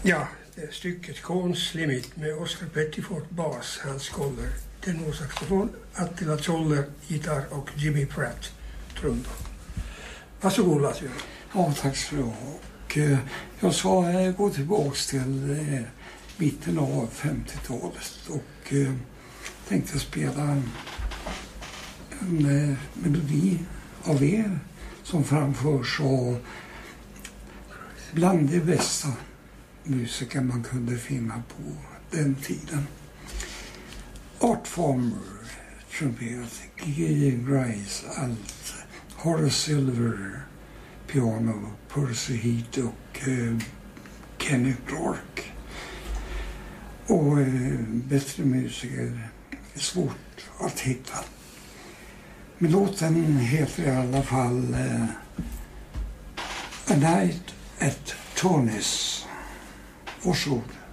Ja, det är stycket Coens Limit med Oscar Pettiford bas, Hans Koller tenorsaxofon, Attila Zoller gitarr och Jimmy Pratt trummor. Varsågod Lasse. Ja, tack så du ha. Och jag ska gå tillbaka till mitten av 50-talet och tänkte spela en melodi av er som framförs av bland de bästa musiker man kunde finna på den tiden. Art Farmer, trumpet, Gigi Grice, allt, Horace Silver, piano, Percy Heath och Kenny Clark. Och bättre musiker är svårt att hitta. Men låten heter i alla fall A Night at Tony's. Varsågod.